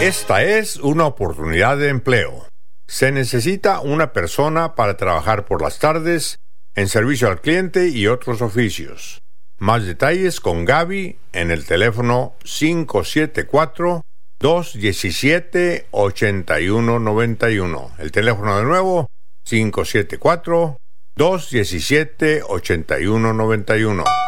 Esta es una oportunidad de empleo. Se necesita una persona para trabajar por las tardes en servicio al cliente y otros oficios. Más detalles con Gaby en el teléfono 574-217-8191. El teléfono de nuevo, 574-217-8191.